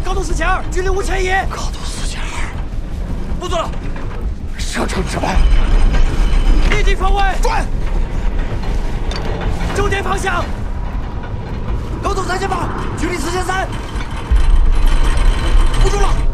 高度4000，距离5000米。 高度4000， 不做了， 射程指派， 立即方位， 转， 终点方向，高度3800，距离4003， 不住了。